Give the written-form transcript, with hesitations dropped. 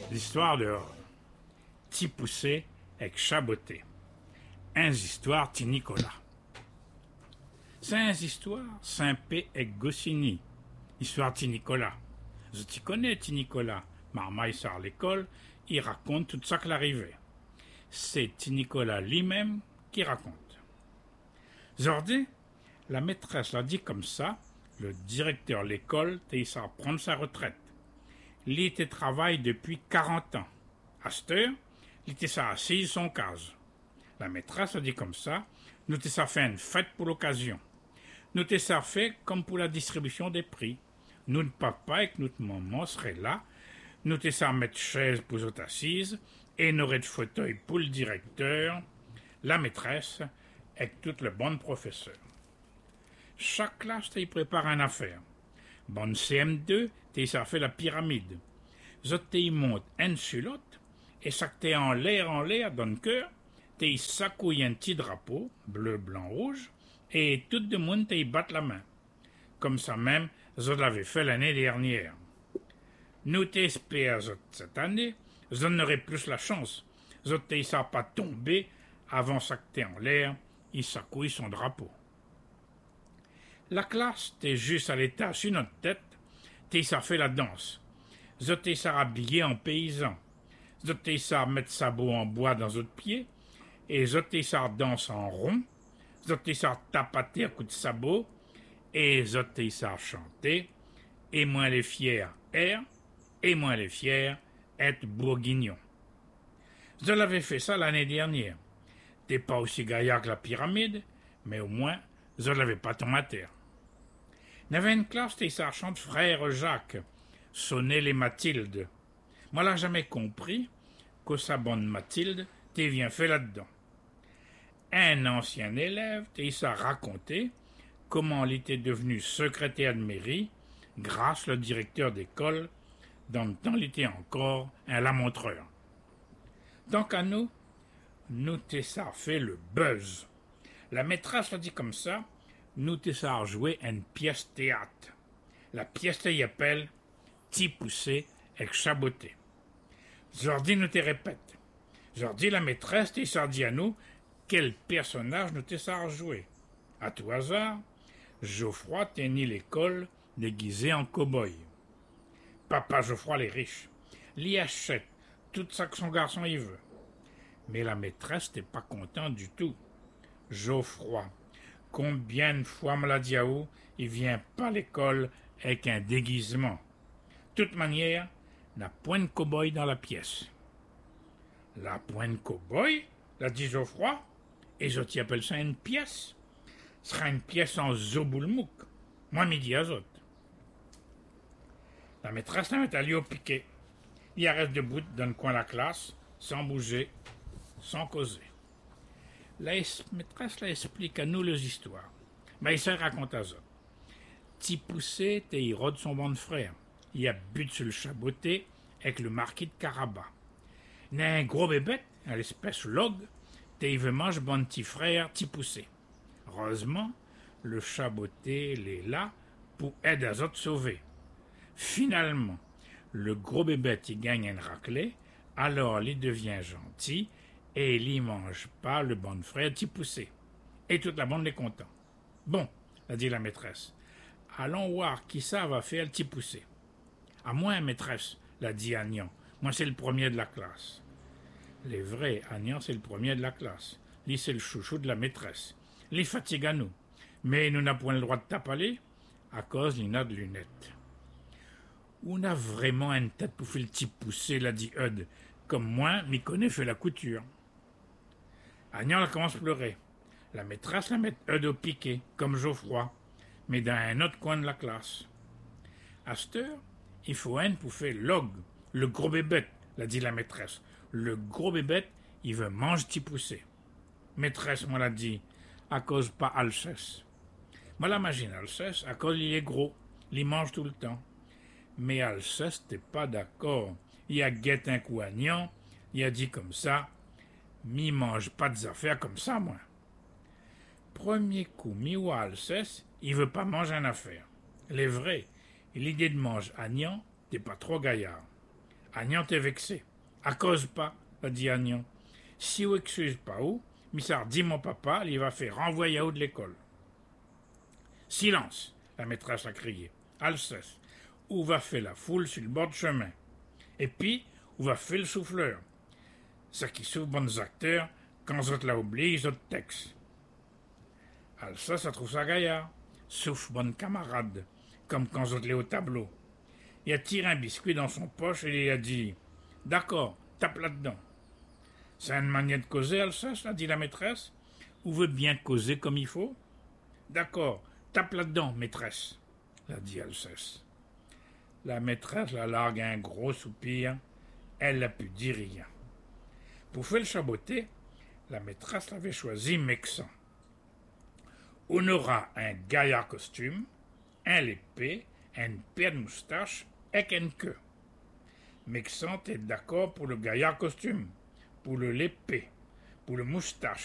L'histoire de Ti Poussé avec Chaboté. Un histoire ti Nicolas. C'est histoire Saint-Pé avec Goscinny. Histoire ti Nicolas. Je t'y connais ti Nicolas. Marmaille sort à l'école, il raconte tout ça qui l'arrivait. C'est ti Nicolas lui-même qui raconte. Zordi, la maîtresse l'a dit comme ça, le directeur de l'école t'a à prendre sa retraite. Il était travail depuis 40 ans. À cette heure, il était ça assise son case. La maîtresse a dit comme ça, nous t'ai ça fait une fête pour l'occasion. Nous t'ai ça fait comme pour la distribution des prix. Nous de papa et notre maman seraient là, nous t'ai ça mettre chaise pour les assises et n'aurait de fauteuil pour le directeur, la maîtresse et tout le bon professeur. Chaque classe t'y prépare une affaire. Bonne CM2, t'y ça fait la pyramide. Zot t'y monte une sulotte et ça que t'es en l'air dans le cœur, t'y s'accouille un petit drapeau, bleu, blanc, rouge, et tout le monde t'y bat la main. Comme ça même, Zot l'avait fait l'année dernière. Nous t'espère Zot cette année, Zot n'aurait plus la chance. Zot t'y ça pas tomber avant ça que t'es en l'air, il s'accouille son drapeau. La classe t'es juste à l'état sur notre tête, t'es ça fait la danse. Zot t'es ça habillé en paysan. Zot t'es ça mettre sabot en bois dans votre pied, et zot t'es ça danse en rond. Zot t'es ça tapater à coups de sabot, et zot t'es ça chanter, et moins les fiers air, et moins les fiers être bourguignon. Zot l'avais fait ça l'année dernière. T'es pas aussi gaillard que la pyramide, mais au moins, zot l'avais pas tombé à terre. Il y avait une classe t'es ça chante frère Jacques, sonner les Mathildes. Moi, là, jamais compris que sa bonne Mathilde t'es bien fait là-dedans. Un ancien élève t'es ça raconté comment il était devenu secrétaire de mairie grâce au directeur d'école, dans le temps il était encore un lamontreur. Donc à nous t'es ça fait le buzz. La maîtresse l'a dit comme ça, nous t'es ça joué une pièce théâtre. La pièce t'y appelle Ti Poussé avec Chaboté. Jordi nous te répète. Jordi la maîtresse t'y ça dit à nous quel personnage nous t'es ça joué. À tout hasard, Geoffroy tenait l'école déguisé en cow-boy. Papa Geoffroy les riches, l'y achète tout ça que son garçon y veut. Mais la maîtresse n'était pas contente du tout. Geoffroy, combien de fois me l'a dit à où, il vient pas à l'école avec un déguisement. De toute manière, n'a point de cow-boy dans la pièce. La point de cow-boy, l'a dit Geoffroy, et je t'y appelle ça une pièce. Ce sera une pièce en zoboulmouk. Moi, midi à zot. La maîtresse la met allée au piquet. Il reste debout dans le coin de la classe, sans bouger, sans causer. La maîtresse la explique à nous les histoires. Mais il se raconte à zot. Ti Poussé, t'es il rôde son bon frère. Il a but sur le Chaboté avec le marquis de Carabas. Il a un gros bébête, un espèce log, t'es il veut manger bon petit frère Ti Poussé. Heureusement, le Chaboté est là pour aider à autres sauver. Finalement, le gros bébête il gagne une raclée, alors il devient gentil et il mange pas le bon frère Ti Poussé. Et toute la bande est content. Bon, a dit la maîtresse, allons voir qui ça va faire le Ti Poussé. À moi, maîtresse, l'a dit Agnan. Moi, c'est le premier de la classe. Les vrais, Agnan, c'est le premier de la classe. Lui, c'est le chouchou de la maîtresse. Les fatigue à nous. Mais nous n'avons point le droit de taper à cause d'une de lunettes. On a vraiment une tête pour faire le Ti Poussé, l'a dit Eudes. Comme moi, m'y connaît fait la couture. Agnan, elle commence à pleurer. La maîtresse la met Eudes au piquet, comme Geoffroy, mais dans un autre coin de la classe. À cette heure, il faut un pour faire log, le gros bébête, l'a dit la maîtresse. Le gros bébête, il veut manger Ti Poussé. Maîtresse, moi l'a dit, à cause pas Alceste. Moi l'imagine Alceste, à cause il est gros, il mange tout le temps. Mais Alceste n'est pas d'accord. Il a guetté un coup Agnan, il a dit comme ça, mi mange pas des affaires comme ça, moi. Premier coup, mi ou Alceste, il veut pas manger une affaire. Les vrais, l'idée de manger Agnan, t'es pas trop gaillard. Agnan t'est vexé. À cause pas, a dit Agnan. Si vous excusez pas où, Missard dit mon papa, il va faire renvoyer à de l'école. Silence, la maîtresse a crié. Alceste, où va faire la foule sur le bord de chemin? Et puis, où va faire le souffleur? Ça qui souffre bons acteurs, quand vous la oubliez, ils ont texte. Alceste, ça trouve ça gaillard. Souffle bonne camarade, comme quand vous l'êtes au tableau. Il a tiré un biscuit dans son poche et il a dit « D'accord, tape là-dedans. » C'est une manière de causer, Alsace, a dit la maîtresse. Ou veut bien causer comme il faut? D'accord, tape là-dedans, maîtresse, l'a dit Alsace. La maîtresse la largue un gros soupir. Elle n'a pu dire rien. Pour faire le chaboter, la maîtresse l'avait choisi Mexan. On aura un gaillard costume, un épée, une paire de moustache et une queue. Mexan est d'accord pour le gaillard costume, pour le l'épée, pour le moustache